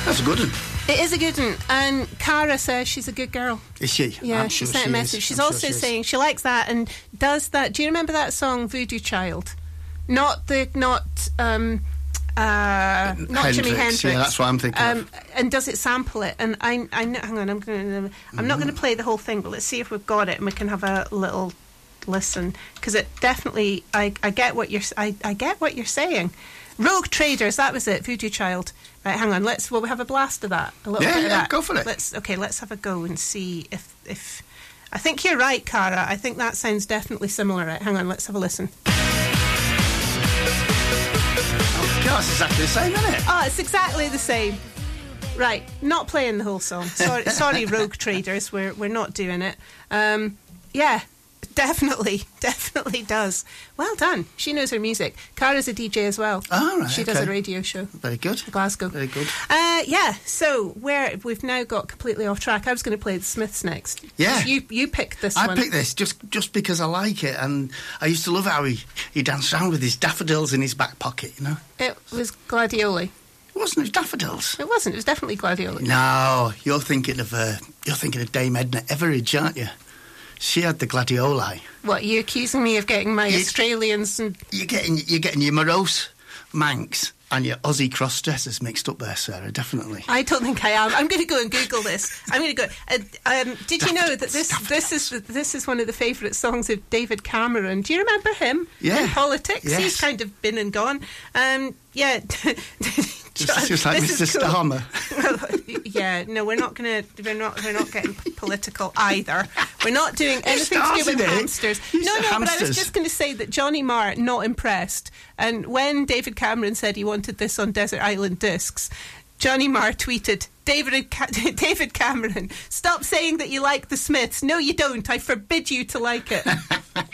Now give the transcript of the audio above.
That's a good one. It is a good one. And Cara says she's a good girl. Is she? Yeah, I'm she sure sent a message. She's also saying she likes that and does that. Do you remember that song Voodoo Child? Not Jimi Hendrix. Yeah, that's what I'm thinking of. And does it sample it? And I know, hang on, I'm not going to play the whole thing, but let's see if we've got it and we can have a little listen, because it definitely I get what you're saying. Rogue Traders, that was it. Voodoo Child. Right, hang on. Will we have a blast of that? A little bit of that. Go for it. Let's have a go and see if I think you're right, Cara. I think that sounds definitely similar. Right, hang on. Let's have a listen. Oh God, it's exactly the same, isn't it? Oh, it's exactly the same. Right, not playing the whole song. Sorry, Rogue Traders. We're not doing it. Yeah. Definitely does. Well done. She knows her music. Cara's a DJ as well. Oh, right. She does a radio show. Very good. Glasgow. Very good. So we've now got completely off track. I was going to play the Smiths next. Yeah. You picked this one. I picked this just because I like it, and I used to love how he danced around with his daffodils in his back pocket, you know. It was Gladioli. It wasn't. It was daffodils. It wasn't. It was definitely Gladioli. No, you're thinking of Dame Edna Everidge, aren't you? She had the gladioli. What, are you accusing me of getting my Australians and... You're getting your morose Manx and your Aussie cross-dressers mixed up there, Sarah, definitely. I don't think I am. I'm going to go and Google this. I'm going to go... did you know that this is one of the favourite songs of David Cameron? Do you remember him? Yeah. In politics? Yes. He's kind of been and gone. Yeah... Just like Mr. Starmer. Yeah, no, we're not getting political either. We're not doing anything to do with hamsters. No, but I was just going to say that Johnny Marr not impressed. And when David Cameron said he wanted this on Desert Island Discs, Johnny Marr tweeted, David Cameron, stop saying that you like the Smiths. No, you don't. I forbid you to like it.